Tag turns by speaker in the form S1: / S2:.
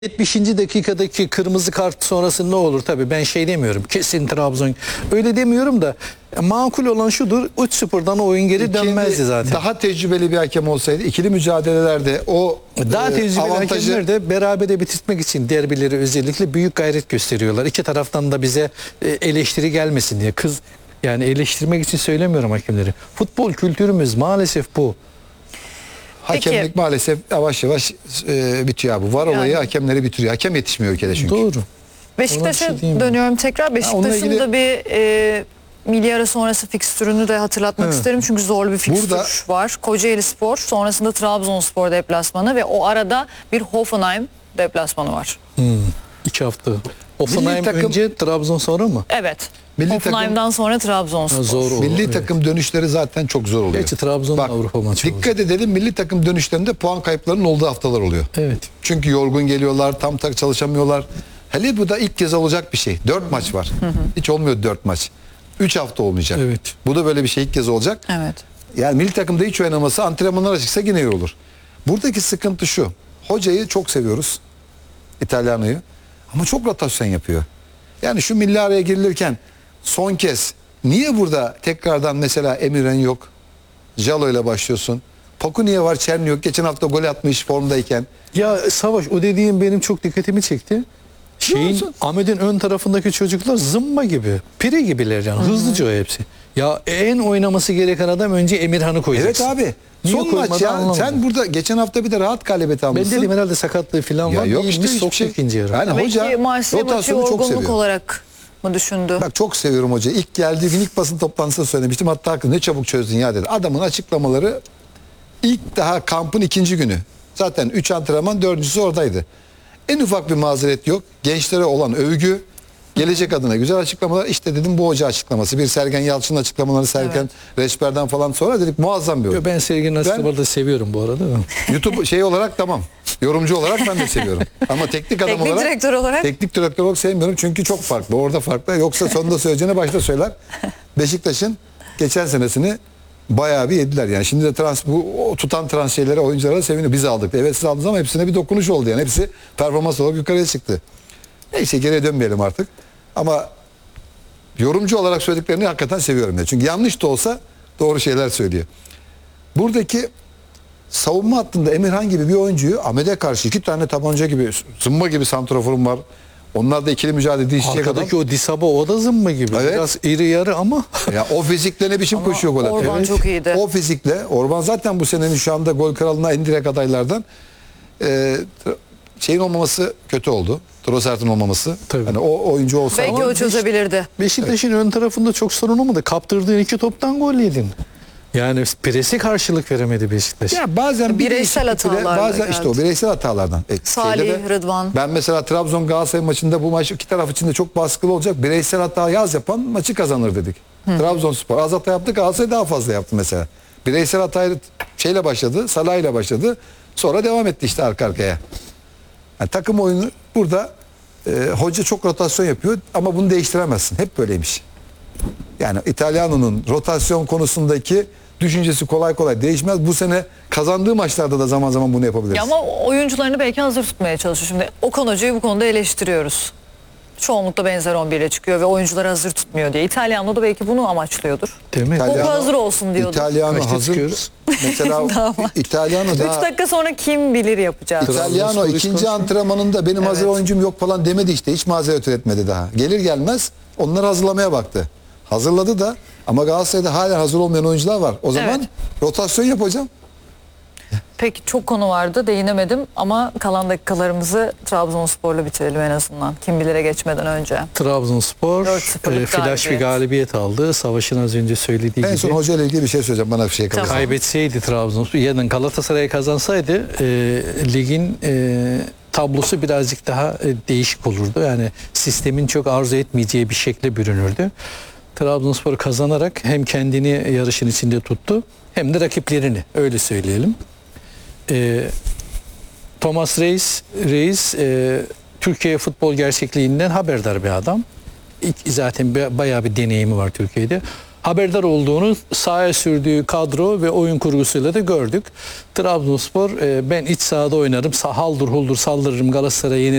S1: 70. dakikadaki kırmızı kart sonrası ne olur? Tabii ben şey demiyorum. Kesin Trabzon. Öyle demiyorum da makul olan şudur. 3-0'dan oyun geri dönmezdi zaten.
S2: Daha tecrübeli bir hakem olsaydı ikili mücadelelerde o
S1: Daha tecrübeli
S2: avantajı...
S1: hakemler de berabere bitirmek için derbileri özellikle büyük gayret gösteriyorlar. İki taraftan da bize eleştiri gelmesin diye. Yani eleştirmek için söylemiyorum hakemleri. Futbol kültürümüz maalesef bu.
S2: Hakemlik
S3: Peki.
S2: maalesef yavaş yavaş bitiyor bu. Var olayı hakemleri bitiriyor. Hakem yetişmiyor ülkede çünkü.
S1: Doğru.
S3: Beşiktaş'a
S1: Ona bir şey diyeyim.
S3: dönüyorum tekrar.
S2: onunla
S3: Beşiktaş'ın
S2: ilgili-
S3: da bir milli ara sonrası fikstürünü de hatırlatmak
S1: Evet.
S3: isterim. Çünkü zorlu bir fikstür
S2: Burada-
S3: var. Kocaelispor, sonrasında Trabzonspor deplasmanı ve o arada bir Hoffenheim deplasmanı var.
S1: 2 hafta. Hoffenheim
S2: takım-
S1: önce, Trabzon sonra mı?
S3: Evet.
S2: Milli
S3: Hoffenheim'dan sonra Trabzonspor.
S1: Ha, zor olur.
S2: Milli
S1: Evet.
S2: takım dönüşleri zaten çok zor oluyor.
S1: Gerçi Trabzon'un
S2: Bak,
S1: Avrupa maçı
S2: dikkat edelim, milli takım dönüşlerinde puan kayıplarının olduğu haftalar oluyor.
S1: Evet.
S2: Çünkü yorgun geliyorlar, tam tak çalışamıyorlar. Hele bu da ilk kez olacak bir şey. 4 maç var. Hiç olmuyor 4 maç. 3 hafta olmayacak.
S1: Evet.
S2: Bu da böyle bir şey ilk kez olacak.
S3: Evet.
S2: Yani milli takımda hiç oynaması, antrenmanlar açıksa yine iyi olur. Buradaki sıkıntı şu. Hocayı çok seviyoruz. İtalyanıyı. Ama çok rotasyon yapıyor. Yani şu milli araya girilirken son kez niye burada tekrardan mesela Emirhan yok? Jalo ile başlıyorsun. Paku niye var? Çerni yok. Geçen hafta gol atmış formdayken.
S1: Ya Savaş, o dediğim benim çok dikkatimi çekti.
S2: olsun?
S1: Ahmet'in ön tarafındaki çocuklar zımba gibi. Pire gibiler yani. Hızlıca o hepsi. Ya en oynaması gereken adam önce Emirhan'ı
S2: Evet
S1: koyacaksın.
S2: abi.
S1: Niye
S2: Son maç
S1: koymadı
S2: ya.
S1: anlamadım.
S2: Sen burada geçen hafta bir de rahat galibiyet
S1: Ben
S2: almışsın.
S1: dedim herhalde sakatlığı falan
S2: Ya
S1: var.
S2: yok
S1: Değilmiş,
S2: işte hiçbir
S1: soktu
S2: şey.
S1: ikinci yarı.
S2: Yani
S3: Belki
S2: hoca
S3: maçlı maçı
S2: rotasyonu çok
S3: yorgunluk
S2: seviyor.
S3: olarak mı düşündü?
S2: Bak çok seviyorum hocayı. İlk geldiği gün ilk basın toplantısında söylemiştim. Hatta ne çabuk çözdün ya dedi. Adamın açıklamaları ilk daha kampın ikinci günü. Zaten 3 antrenman, 4.'sü oradaydı. En ufak bir mazeret yok. Gençlere olan övgü, gelecek adına güzel açıklamalar. İşte dedim bu hoca açıklaması. Bir Sergen Yalçın'ın açıklamaları, Sergen Reçber'den falan sonra dedik muazzam bir
S1: Yo,
S2: oyun.
S1: ben Sergen Aslıbar'ı da seviyorum bu arada.
S2: YouTube şey olarak tamam. Yorumcu olarak ben de seviyorum. Ama teknik adam
S3: Teknik
S2: olarak
S3: direktör olarak?
S2: teknik direktör olarak sevmiyorum çünkü çok farklı. Orada farklı. Yoksa sonunda söyleyeceğini başta söyler. Beşiktaş'ın geçen senesini bayağı bir yediler. Yani şimdi de bu tutan transferlere, oyunculara seviniyor. Biz aldık. Evet siz aldınız ama hepsine bir dokunuş oldu yani. Hepsi performans olarak yukarıya çıktı. Neyse geriye dönmeyelim artık. Ama yorumcu olarak söylediklerini hakikaten seviyorum. Yani. Çünkü yanlış da olsa doğru şeyler söylüyor. Buradaki savunma hattında Emirhan gibi bir oyuncuyu Ahmet'e karşı 2 tane tabanca gibi, zımba gibi santraforum var. Onlar da ikili mücadele işleyecek adam.
S1: Arkadaki o Disaba, o da zımba gibi.
S2: Evet.
S1: Biraz iri yarı ama
S2: Ya o fizikle ne biçim koşuyor gol atıyor.
S3: Orban çok iyiydi.
S2: O fizikle Orban zaten bu senenin şu anda gol kralına en direkt adaylardan. Şeyin olmaması kötü oldu. Trossard'ın olmaması.
S1: Tabii.
S2: Hani o oyuncu olsa
S3: Belki
S2: ama
S3: o çözebilirdi.
S1: Beşiktaş'ın ön tarafında çok sorun olmadı. Kaptırdığın 2 toptan gol yedin. Yani prese karşılık veremedi Beşiktaş.
S2: ya bazen bir
S3: Bireysel
S2: değişiklikle,
S3: hatalarla
S2: bazen işte o
S3: geldi.
S2: bireysel hatalardan.
S3: Salih, Rıdvan.
S2: Ben mesela Trabzon Galatasaray maçında bu maç iki taraf için de çok baskılı olacak. Bireysel hata az yapan maçı kazanır dedik. Trabzonspor az hata yaptı, Galatasaray daha fazla yaptı mesela. Bireysel hatayla şeyle başladı, Salah ile başladı. Sonra devam etti işte arka arkaya. Yani takım oyunu burada hoca çok rotasyon yapıyor ama bunu değiştiremezsin. Hep böyleymiş. Yani İtalyano'nun rotasyon konusundaki düşüncesi kolay kolay değişmez. Bu sene kazandığı maçlarda da zaman zaman bunu yapabiliriz.
S3: Ya ama oyuncularını belki hazır tutmaya çalışıyor. Şimdi Okan Hoca'yı bu konuda eleştiriyoruz. Çoğunlukla benzer 11 ile çıkıyor ve oyuncuları hazır tutmuyor diye. İtalyanlo da belki bunu amaçlıyordur.
S1: Değil mi?
S2: İtalyan-
S3: Topu hazır olsun diyordu.
S2: İtalyano
S1: Kaçta
S2: hazır.
S1: çıkıyoruz?
S2: Mesela İtalyano
S3: 3
S2: daha
S3: dakika sonra kim bilir yapacağız.
S2: İtalyano
S1: Trabzonspor
S2: ikinci
S1: konuşuyor.
S2: antrenmanında benim hazır
S3: Evet.
S2: oyuncum yok falan demedi işte. Hiç mazeret üretmedi daha. Gelir gelmez onları hazırlamaya baktı. Hazırladı da ama Galatasaray'da hala hazır olmayan oyuncular var. O zaman
S3: Evet.
S2: rotasyon yap hocam.
S3: Peki çok konu vardı değinemedim ama kalan dakikalarımızı Trabzonspor'la bitirelim en azından. Kim bilire geçmeden önce.
S1: Trabzonspor
S3: 4-0'lık
S1: flash bir
S3: galibiyet.
S1: galibiyet aldı. Savaş'ın az önce söylediği
S2: En
S1: gibi.
S2: son hoca ile ilgili bir şey söyleyeceğim. Bana bir şey kalırsa.
S3: Tamam.
S1: Kaybetseydi Trabzonspor, yarın Galatasaray kazansaydı ligin tablosu birazcık daha değişik olurdu. Yani sistemin çok arzu etmeyeceği bir şekle bürünürdü. Trabzonspor kazanarak hem kendini yarışın içinde tuttu hem de rakiplerini, öyle söyleyelim. Thomas Reis Türkiye futbol gerçekliğinden haberdar bir adam. Zaten bayağı bir deneyimi var Türkiye'de. haberdar olduğunu sahaya sürdüğü kadro ve oyun kurgusuyla da gördük. Trabzonspor ben iç sahada oynarım, haldır huldur saldırırım, Galatasaray'ı